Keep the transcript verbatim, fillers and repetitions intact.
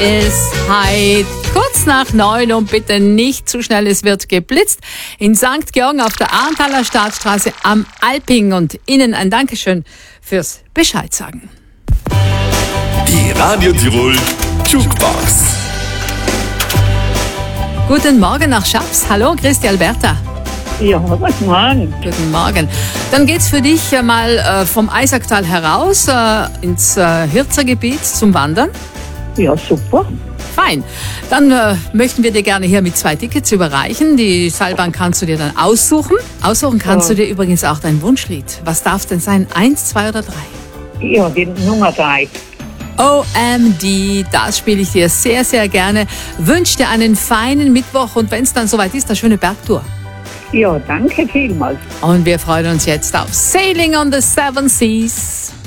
ist heute kurz nach neun und bitte nicht zu schnell, es wird geblitzt. In Sankt Georgen auf der Ahrenthaler Staatsstraße am Alping und Ihnen ein Dankeschön fürs Bescheid sagen. Die Radio Tirol Jukebox. Guten Morgen nach Schaps. Hallo, Christi Alberta. Ja, guten Morgen. Guten Morgen. Dann geht's für dich mal äh, vom Eisacktal heraus äh, ins äh, Hirzer Gebiet zum Wandern. Ja, super. Fein. Dann äh, möchten wir dir gerne hier mit zwei Tickets überreichen. Die Seilbahn kannst du dir dann aussuchen. Aussuchen kannst Ja. du dir übrigens auch dein Wunschlied. Was darf denn sein? Eins, zwei oder drei? Ja, die Nummer drei. O M D, das spiele ich dir sehr, sehr gerne. Wünsche dir einen feinen Mittwoch und wenn es dann soweit ist, eine schöne Bergtour. Ja, danke vielmals. Und wir freuen uns jetzt auf Sailing on the Seven Seas.